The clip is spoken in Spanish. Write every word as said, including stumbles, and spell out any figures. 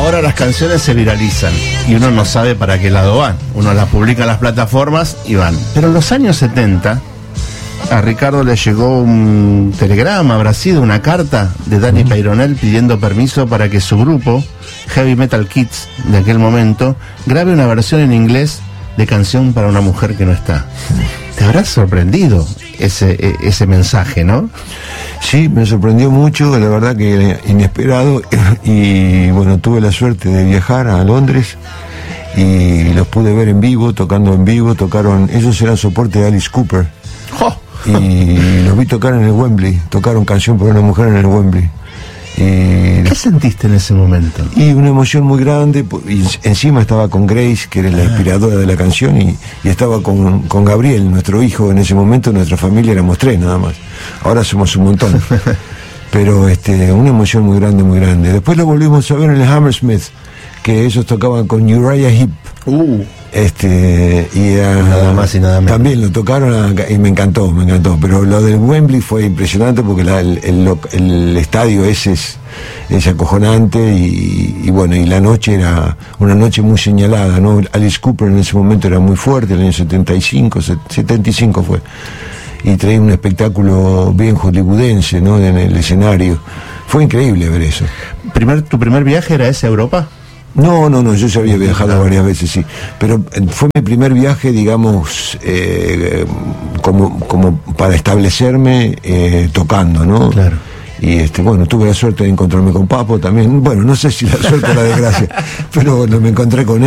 Ahora las canciones se viralizan y uno no sabe para qué lado van. Uno las publica en las plataformas y van. Pero en los años setenta a Ricardo le llegó un telegrama, habrá sido una carta de Danny Peyronel pidiendo permiso para que su grupo, Heavy Metal Kids, de aquel momento, grabe una versión en inglés de Canción para una mujer que no está. Te habrás sorprendido ese, ese mensaje, ¿no? Sí, me sorprendió mucho, la verdad que inesperado, y bueno, tuve la suerte de viajar a Londres y los pude ver en vivo, tocando en vivo, tocaron, ellos eran soporte de Alice Cooper. ¡Oh! Y los vi tocar en el Wembley, tocaron Canción para una mujer en el Wembley. Y ¿qué sentiste en ese momento? Y una emoción muy grande, y encima estaba con Grace, que era la inspiradora de la canción, y, y estaba con, con Gabriel, nuestro hijo. En ese momento nuestra familia éramos tres nada más, ahora somos un montón. Pero este, una emoción muy grande, muy grande. Después lo volvimos a ver en el Hammersmith, que ellos tocaban con Uriah Heep. Uh. Este, y uh, nada más y nada menos. También lo tocaron y me encantó, me encantó. Pero lo del Wembley fue impresionante porque la, el, el, el estadio ese es, es acojonante y, y bueno, y la noche era una noche muy señalada, ¿no? Alice Cooper en ese momento era muy fuerte, en el año setenta y cinco, setenta y cinco fue. Y traía un espectáculo bien hollywoodense, ¿no? En el escenario. Fue increíble ver eso. ¿Primer, ¿Tu primer viaje era ese a Europa? No, no, no, yo ya había viajado varias veces, sí, pero fue mi primer viaje, digamos, eh, como, como para establecerme eh, tocando, ¿no? Claro. Y este, bueno, tuve la suerte de encontrarme con Papo también, bueno, no sé si la suerte o la desgracia, pero bueno, me encontré con él.